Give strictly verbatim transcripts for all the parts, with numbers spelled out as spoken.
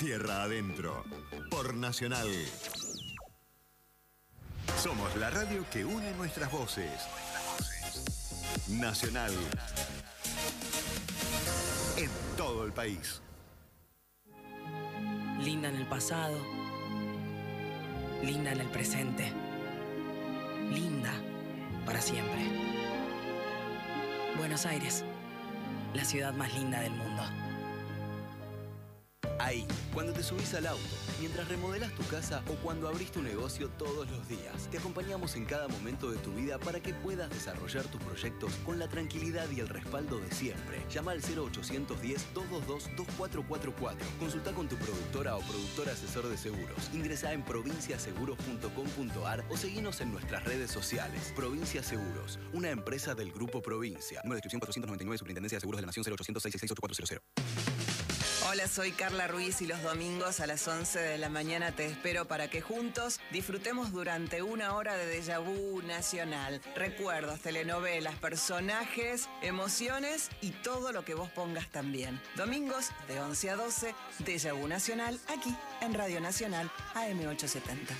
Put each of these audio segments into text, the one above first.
Tierra Adentro, por Nacional. Somos la radio que une nuestras voces. Nacional. En todo el país. Linda en el pasado. Linda en el presente. Linda para siempre. Buenos Aires, la ciudad más linda del mundo. Ahí, cuando te subís al auto, mientras remodelas tu casa o cuando abrís tu negocio todos los días, te acompañamos en cada momento de tu vida para que puedas desarrollar tus proyectos con la tranquilidad y el respaldo de siempre. Llama al cero ochocientos diez, doscientos veintidós, veinticuatro cuarenta y cuatro. Consulta con tu productora o productor asesor de seguros. Ingresá en provincia seguros punto com punto ar o seguinos en nuestras redes sociales. Provincia Seguros, una empresa del Grupo Provincia. Número de inscripción cuatrocientos noventa y nueve, Superintendencia de Seguros de la Nación, cero ochocientos, seiscientos sesenta y seis, ocho cuatro cero cero. Hola, soy Carla Ruiz y los domingos a las once de la mañana te espero para que juntos disfrutemos durante una hora de déjà vu nacional. Recuerdos, telenovelas, personajes, emociones y todo lo que vos pongas también. Domingos de once a doce, déjà vu nacional, aquí en Radio Nacional A M ochocientos setenta.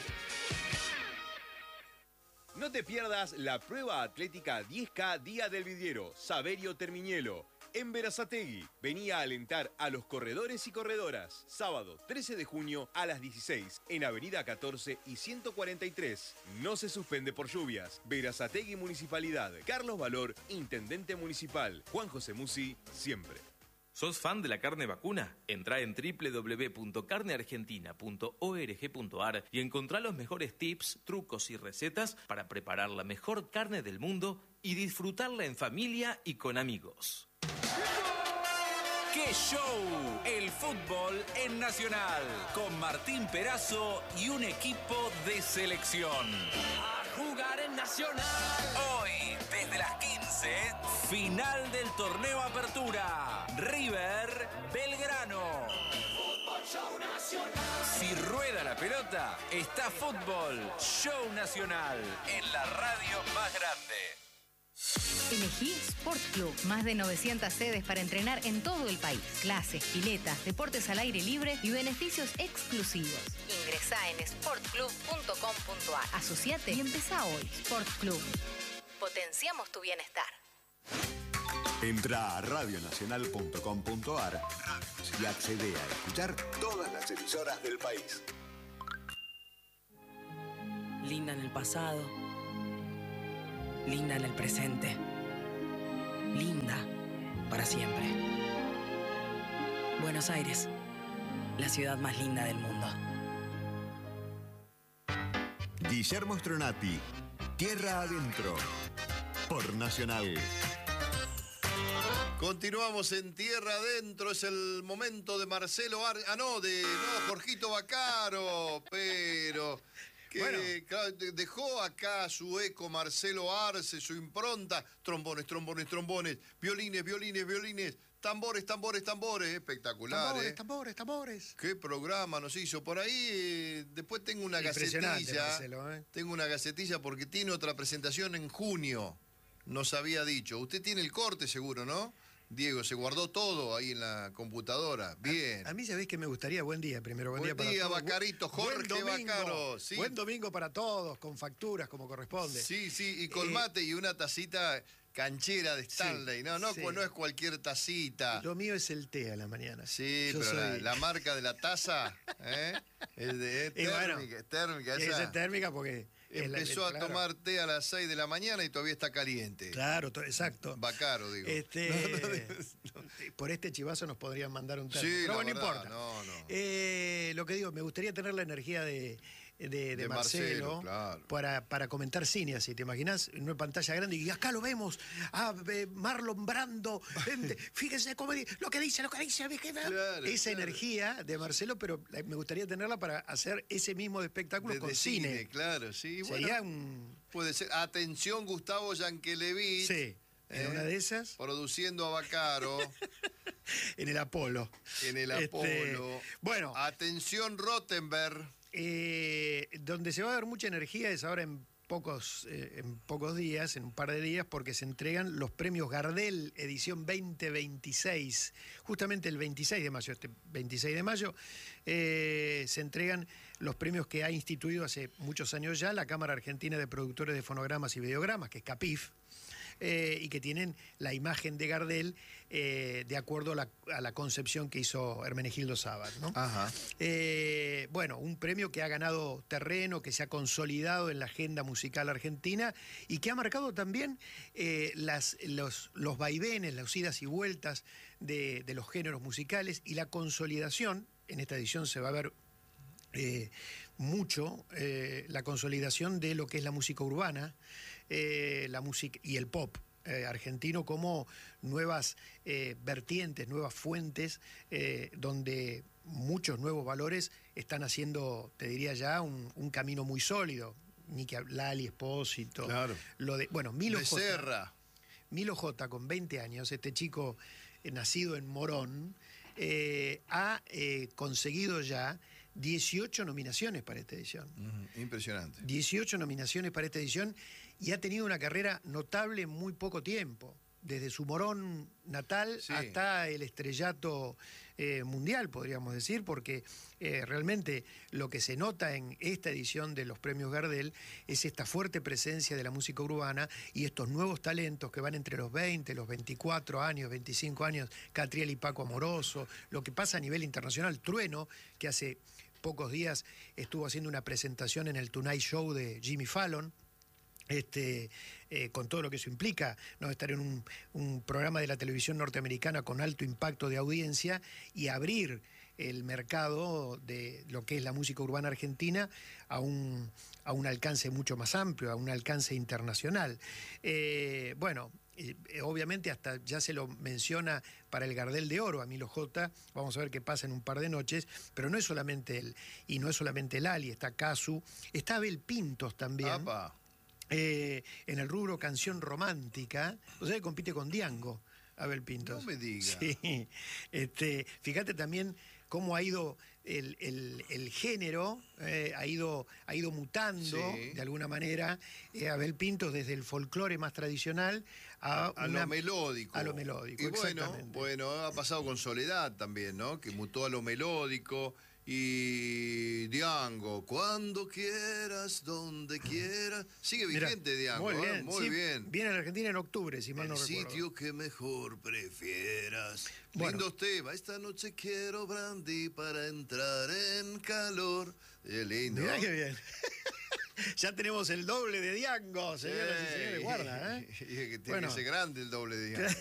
No te pierdas la prueba atlética diez K Día del Vidriero, Saverio Termiñelo. En Berazategui, venía a alentar a los corredores y corredoras. Sábado trece de junio a las dieciséis, en Avenida catorce y ciento cuarenta y tres. No se suspende por lluvias. Berazategui Municipalidad. Carlos Valor, Intendente Municipal. Juan José Musi, siempre. ¿Sos fan de la carne vacuna? Entrá en doble u doble u doble u punto carne argentina punto org punto ar y encontrá los mejores tips, trucos y recetas para preparar la mejor carne del mundo y disfrutarla en familia y con amigos. ¡Qué show! El fútbol en Nacional, con Martín Perazo y un equipo de selección. A jugar en Nacional. Hoy, desde las quince, final del torneo Apertura. River Belgrano. Fútbol Show Nacional. Si rueda la pelota, está Fútbol Show Nacional, en la radio más grande. Elegí Sport Club, más de novecientas sedes para entrenar en todo el país. Clases, piletas, deportes al aire libre y beneficios exclusivos. Ingresá en sport club punto com punto ar. Asociate y empezá hoy. Sport Club. Potenciamos tu bienestar. Entra a radio nacional punto com punto ar y accede a escuchar todas las emisoras del país. Linda en el pasado. Linda en el presente. Linda para siempre. Buenos Aires, la ciudad más linda del mundo. Guillermo Stronati, Tierra Adentro, por Nacional. Continuamos en Tierra Adentro, es el momento de Marcelo Ar... Ah, no, de no, Jorgito Vaccaro, pero... Que bueno, claro, dejó acá su eco Marcelo Arce, su impronta, trombones, trombones, trombones, violines, violines, violines, tambores, tambores, tambores, espectacular. Tambores, ¿eh? tambores, tambores. Qué programa nos hizo. Por ahí, eh, después tengo una gacetilla, Marcelo, ¿eh? tengo una gacetilla porque tiene otra presentación en junio, nos había dicho. Usted tiene el corte seguro, ¿no? Diego, se guardó todo ahí en la computadora. Bien. A, a mí, ¿sabés qué me gustaría? Buen día, primero. Buen, buen día, día para todos. Vacarito, Jorge Vaccaro. Sí. Buen domingo para todos, con facturas como corresponde. Sí, sí, y colmate eh, y una tacita canchera de Stanley. Sí, no, no, sí. no es cualquier tacita. Lo mío es el té a la mañana. Sí, Yo pero soy... la, la marca de la taza ¿eh? es, de, es térmica, bueno, es térmica. Esa... Es térmica porque... Empezó la, a claro. tomar té a las seis de la mañana y todavía está caliente. Claro, exacto. Vaccaro, digo. Este, no, no, no. Por este chivazo nos podrían mandar un termo. Sí, pero bueno, verdad, no importa. No, no. Eh, lo que digo, me gustaría tener la energía de, de, de, de Marcelo, Marcelo claro. para, para comentar cine así. ¿Te imaginas? En una pantalla grande y acá lo vemos. Ah, eh, Marlon Brando. Eh, fíjense cómo, lo que dice, lo que dice. Claro, Esa claro. energía de Marcelo, pero me gustaría tenerla para hacer ese mismo espectáculo de, con de cine. cine. Claro, sí. Sería bueno. un... Puede ser. Atención, Gustavo Yankelevich. Sí, en eh, una de esas. Produciendo a Vaccaro. En el Apolo. En el Apolo. Este, bueno. Atención, Rottenberg. Eh, donde se va a dar mucha energía es ahora en pocos, eh, en pocos días, en un par de días, porque se entregan los premios Gardel edición veinte veintiséis. Justamente el veintiséis de mayo, este veintiséis de mayo, eh, se entregan los premios que ha instituido hace muchos años ya la Cámara Argentina de Productores de Fonogramas y Videogramas, que es CAPIF, eh, y que tienen la imagen de Gardel eh, de acuerdo a la, a la concepción que hizo Hermenegildo Sabat, ¿no? Ajá. Eh, bueno, un premio que ha ganado terreno, que se ha consolidado en la agenda musical argentina y que ha marcado también eh, las, los, los vaivenes, las idas y vueltas de, de los géneros musicales y la consolidación. En esta edición se va a ver eh, mucho eh, la consolidación de lo que es la música urbana, eh, la música y el pop eh, argentino como nuevas eh, vertientes, nuevas fuentes, eh, donde muchos nuevos valores están haciendo, te diría ya, un, un camino muy sólido. Nicky Lali, Espósito, claro. Lo de, bueno, Milo Becerra. J. Milo J, con veinte años, este chico eh, nacido en Morón, eh, ha eh, conseguido ya dieciocho nominaciones para esta edición. Uh-huh. Impresionante. dieciocho nominaciones para esta edición y ha tenido una carrera notable en muy poco tiempo. Desde su Morón natal sí. hasta el estrellato eh, mundial, podríamos decir, porque eh, realmente lo que se nota en esta edición de los premios Gardel es esta fuerte presencia de la música urbana y estos nuevos talentos que van entre los veinte, los veinticuatro años, veinticinco años, Catriel y Paco Amoroso, lo que pasa a nivel internacional, Trueno, que hace pocos días estuvo haciendo una presentación en el Tonight Show de Jimmy Fallon, Este, eh, con todo lo que eso implica, ¿no? Estar en un, un programa de la televisión norteamericana con alto impacto de audiencia y abrir el mercado de lo que es la música urbana argentina a un, a un alcance mucho más amplio, a un alcance internacional. Eh, bueno, eh, obviamente hasta ya se lo menciona para el Gardel de Oro a Milo J, vamos a ver qué pasa en un par de noches, pero no es solamente él, y no es solamente Lali, está Casu, está Abel Pintos también. ¡Apa! Eh, en el rubro canción romántica, o sea que compite con Diango, Abel Pintos. No me diga. Sí. Este, fíjate también cómo ha ido el, el, el género, eh, ha, ido, ha ido mutando sí. de alguna manera, eh, Abel Pintos desde el folclore más tradicional a, a una, lo melódico. A lo melódico, y bueno, bueno, ha pasado con Soledad también, ¿no? Que mutó a lo melódico. Y Diango, cuando quieras, donde quieras. Sigue vigente. Mirá, Diango, muy bien. ¿eh? Muy sí, bien. Viene a la Argentina en octubre, si mal el no recuerdo. El sitio que mejor prefieras. Bueno. Lindos temas. Esta noche quiero brandy para entrar en calor. Qué lindo. Mirá qué bien. Ya tenemos el doble de Diango, señoras y señores, guarda, ¿eh? Y que tiene bueno. que ser grande el doble de Diango.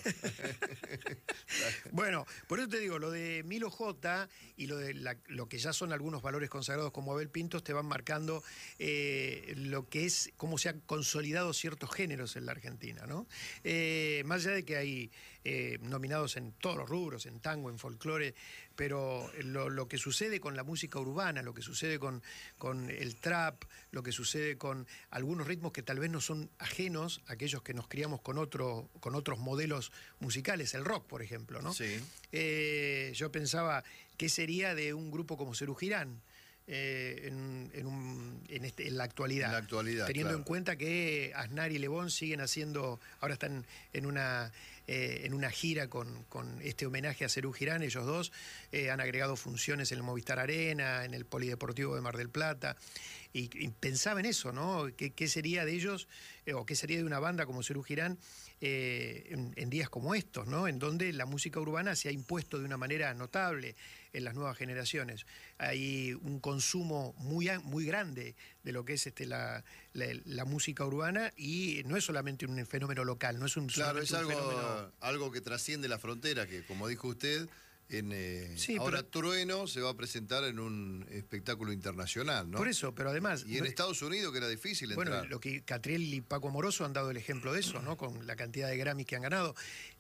Bueno, por eso te digo, lo de Milo J y lo de la, lo que ya son algunos valores consagrados como Abel Pintos te van marcando eh, lo que es, cómo se han consolidado ciertos géneros en la Argentina, ¿no? Eh, más allá de que hay eh, nominados en todos los rubros, en tango, en folclore, pero lo, lo que sucede con la música urbana, lo que sucede con, con el trap, lo que sucede con algunos ritmos que tal vez no son ajenos a aquellos que nos criamos con, otro, con otros modelos musicales, el rock, por ejemplo, ¿no? Sí. Eh, yo pensaba, ¿qué sería de un grupo como Serú Girán? Eh, en, en, un, en, este, en la actualidad, en la actualidad teniendo claro. en cuenta que Aznar y Lebón siguen haciendo, ahora están en una, eh, en una gira con, con este homenaje a Serú Girán, ellos dos eh, han agregado funciones en el Movistar Arena, en el Polideportivo de Mar del Plata, y, y pensaba en eso, ¿no? ¿Qué, qué sería de ellos, eh, o qué sería de una banda como Serú Girán eh, en, en días como estos, ¿no? En donde la música urbana se ha impuesto de una manera notable en las nuevas generaciones. Hay un consumo muy, muy grande de lo que es este, la, la, la música urbana y no es solamente un fenómeno local, no es un, claro, es algo, fenómeno... algo que trasciende la frontera, que como dijo usted, en, eh, sí, ahora pero... Trueno se va a presentar en un espectáculo internacional, ¿no? Por eso, pero además... Y en no... Estados Unidos, que era difícil bueno, entrar. Lo que Catriel y Paco Amoroso han dado el ejemplo de eso, ¿no? Con la cantidad de Grammys que han ganado.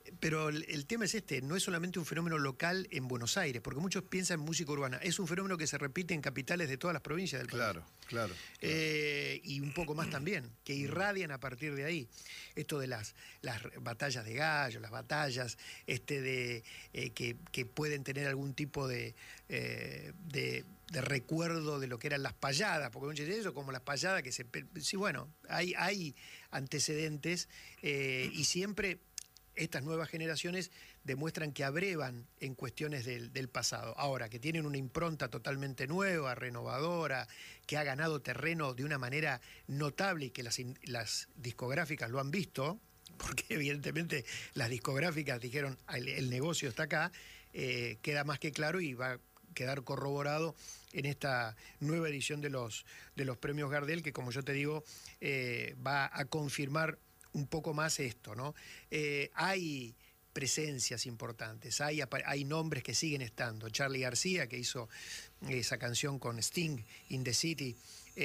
Pero el, el tema es este, no es solamente un fenómeno local en Buenos Aires, porque muchos piensan en música urbana, es un fenómeno que se repite en capitales de todas las provincias del país. Claro, claro. Eh, y un poco más también, que irradian a partir de ahí. Esto de las, las batallas de gallo, las batallas este de eh, que, que pueden tener algún tipo de, eh, de, de recuerdo de lo que eran las payadas, porque muchos dicen eso, como las payadas que se... Sí, bueno, hay, hay antecedentes eh, y siempre... Estas nuevas generaciones demuestran que abrevan en cuestiones del, del pasado. Ahora, que tienen una impronta totalmente nueva, renovadora, que ha ganado terreno de una manera notable y que las, las discográficas lo han visto, porque evidentemente las discográficas dijeron el, el negocio está acá, eh, queda más que claro y va a quedar corroborado en esta nueva edición de los, de los premios Gardel, que como yo te digo, eh, va a confirmar un poco más esto, ¿no? Eh, hay presencias importantes, hay, hay nombres que siguen estando. Charly García, que hizo esa canción con Sting, In the City,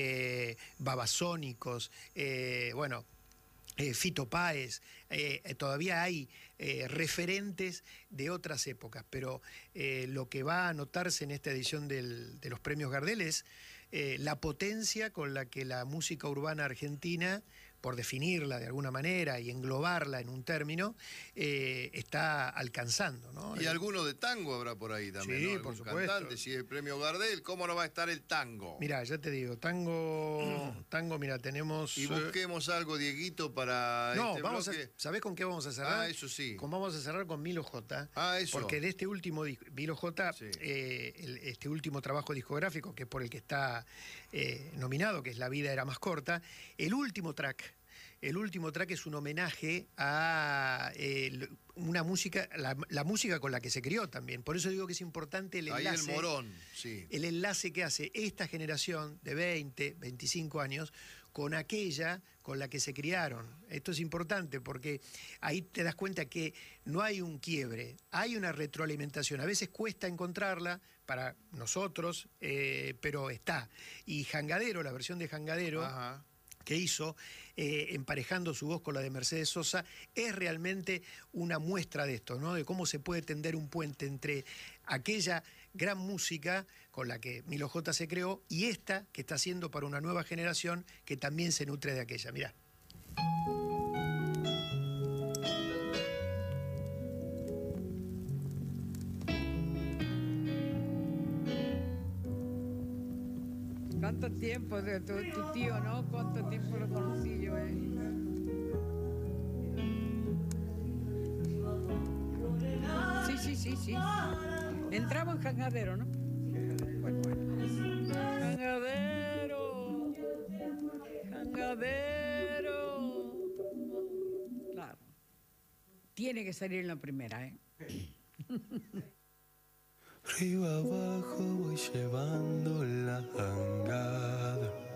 eh, Babasónicos, eh, bueno, eh, Fito Páez, eh, todavía hay eh, referentes de otras épocas, pero eh, lo que va a notarse en esta edición del, de los premios Gardel es eh, la potencia con la que la música urbana argentina, por definirla de alguna manera y englobarla en un término, eh, está alcanzando, ¿no? Y alguno de tango habrá por ahí también, sí, ¿no? por supuesto. Cantante, si es el premio Gardel, ¿cómo no va a estar el tango? Mira, ya te digo, tango, tango, mira, tenemos... Y busquemos algo, Dieguito, para no, este vamos bloque. a, ¿sabés con qué vamos a cerrar? Ah, eso sí. Con, vamos a cerrar con Milo J. Ah, eso. Porque de este último disco, Milo J, sí. eh, el, este último trabajo discográfico, que es por el que está eh, nominado, que es La vida era más corta, el último track, El último track es un homenaje a eh, una música, la, la música con la que se crió también. Por eso digo que es importante el enlace. Ahí el morón, sí. El enlace que hace esta generación de veinte, veinticinco años con aquella con la que se criaron. Esto es importante porque ahí te das cuenta que no hay un quiebre, hay una retroalimentación. A veces cuesta encontrarla para nosotros, eh, pero está. Y Jangadero, la versión de Jangadero... Ajá. que hizo, eh, emparejando su voz con la de Mercedes Sosa, es realmente una muestra de esto, ¿no? De cómo se puede tender un puente entre aquella gran música con la que Milo J se creó y esta que está haciendo para una nueva generación que también se nutre de aquella. Mirá. ¿Cuánto tiempo de tu, tu tío, no? ¿Cuánto tiempo lo conocí yo, eh? Sí, sí, sí, sí. Entramos en Jangadero, ¿no? Bueno, bueno. Jangadero. Jangadero. Claro. Tiene que salir en la primera, ¿eh? Río abajo voy llevando la jangada.